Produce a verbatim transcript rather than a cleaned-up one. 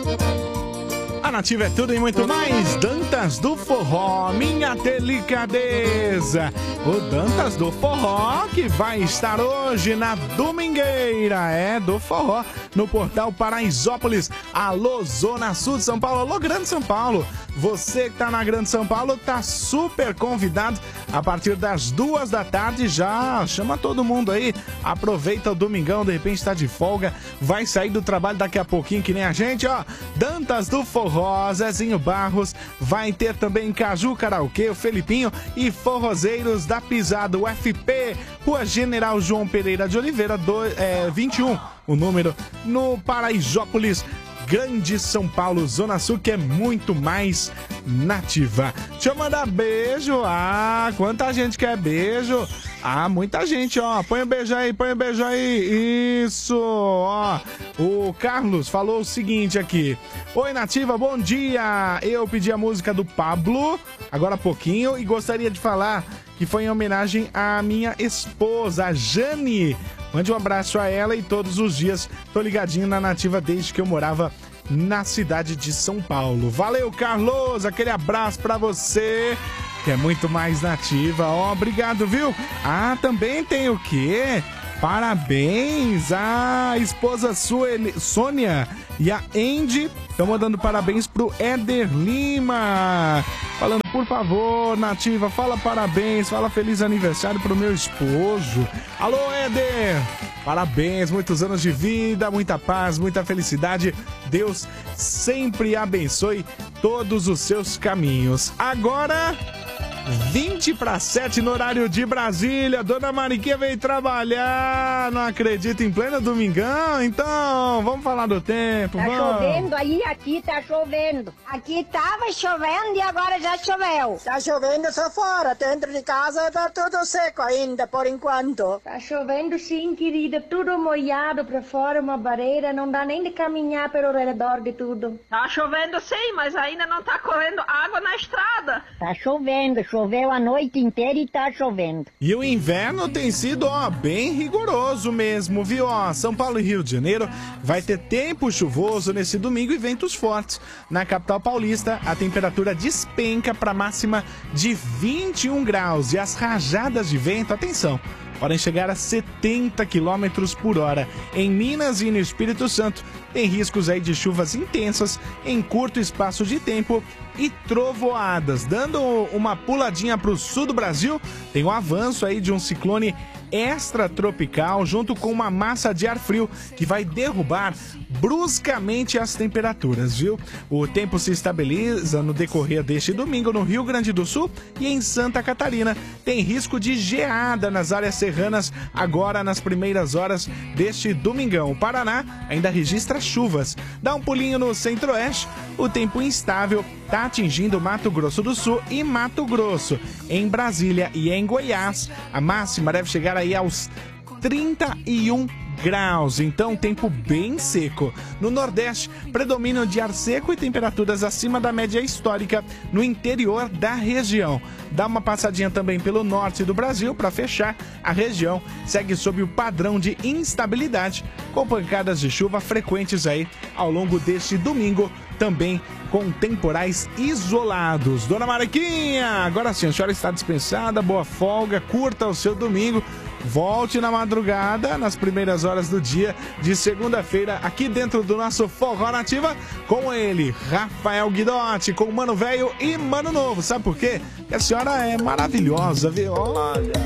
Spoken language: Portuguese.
A Nativa é tudo e muito mais. Dantas do Forró, minha delicadeza. O Dantas do Forró que vai estar hoje na Domingueira, é, do Forró, no Portal Paraisópolis. Alô, Zona Sul de São Paulo, alô, Grande São Paulo. Você que tá na Grande São Paulo tá super convidado. A partir das duas da tarde já chama todo mundo aí. Aproveita o domingão, de repente tá de folga, vai sair do trabalho daqui a pouquinho que nem a gente, ó. Dantas do Forró, Zezinho Barros, vai ter também Caju Karaokê, o Felipinho e Forrozeiros da Pisada, o F P, Rua General João Pereira de Oliveira, do, é, vinte e um, o número, no Paraisópolis, Grande São Paulo, Zona Sul, que é muito mais nativa. Deixa eu mandar beijo. Ah, quanta gente quer beijo. Ah, muita gente, ó. Põe um beijo aí, põe um beijo aí. Isso, ó. O Carlos falou o seguinte aqui. Oi, Nativa, bom dia. Eu pedi a música do Pablo, agora há pouquinho, e gostaria de falar que foi em homenagem à minha esposa, a Jane. Mande um abraço a ela e todos os dias tô ligadinho na Nativa desde que eu morava na cidade de São Paulo. Valeu, Carlos, aquele abraço pra você, que é muito mais nativa. Ó, obrigado, viu? Ah, também tem o quê? Parabéns à esposa sua, Sônia, e a Andy estão mandando parabéns pro Éder Lima. Falando, por favor, Nativa, fala parabéns, fala feliz aniversário pro meu esposo. Alô, Éder! Parabéns, muitos anos de vida, muita paz, muita felicidade. Deus sempre abençoe todos os seus caminhos. Agora, vinte para sete no horário de Brasília. Dona Mariquinha veio trabalhar, não acredito, em pleno domingão. Então, vamos falar do tempo. Tá vamos. chovendo aí, aqui tá chovendo. Aqui tava chovendo e agora já choveu. Tá chovendo só fora, dentro de casa tá tudo seco ainda, por enquanto. Tá chovendo sim, querida, tudo molhado pra fora, uma barreira, não dá nem de caminhar pelo redor de tudo. Tá chovendo sim, mas ainda não tá correndo água na estrada. Tá chovendo, choveu a noite inteira e tá chovendo. E o inverno tem sido, ó, bem rigoroso mesmo, viu? Ó, São Paulo e Rio de Janeiro vai ter tempo chuvoso nesse domingo e ventos fortes. Na capital paulista, a temperatura despenca para máxima de vinte e um graus e as rajadas de vento, atenção, podem chegar a setenta quilômetros por hora. Em Minas e no Espírito Santo, tem riscos aí de chuvas intensas em curto espaço de tempo e trovoadas. Dando uma puladinha para o sul do Brasil, tem um avanço aí de um ciclone extratropical junto com uma massa de ar frio que vai derrubar bruscamente as temperaturas, viu? O tempo se estabiliza no decorrer deste domingo no Rio Grande do Sul e em Santa Catarina. Tem risco de geada nas áreas serranas agora nas primeiras horas deste domingão. O Paraná ainda registra chuvas. Dá um pulinho no centro-oeste, o tempo instável está atingindo Mato Grosso do Sul e Mato Grosso. Em Brasília e em Goiás, a máxima deve chegar aí aos trinta e um graus, então tempo bem seco. No Nordeste, predomínio de ar seco e temperaturas acima da média histórica no interior da região. Dá uma passadinha também pelo norte do Brasil para fechar. A região segue sob o padrão de instabilidade, com pancadas de chuva frequentes aí ao longo deste domingo, também com temporais isolados. Dona Mariquinha, agora sim, a senhora está dispensada, boa folga, curta o seu domingo. Volte na madrugada, nas primeiras horas do dia de segunda-feira, aqui dentro do nosso Forró Nativa, com ele, Rafael Guidotti, com Mano Velho e Mano Novo. Sabe por quê? Porque a senhora é maravilhosa, viu? Olha...